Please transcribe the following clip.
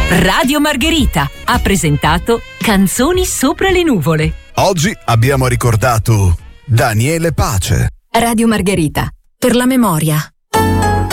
Radio Margherita ha presentato Canzoni sopra le nuvole. Oggi abbiamo ricordato Daniele Pace. Radio Margherita, per la memoria.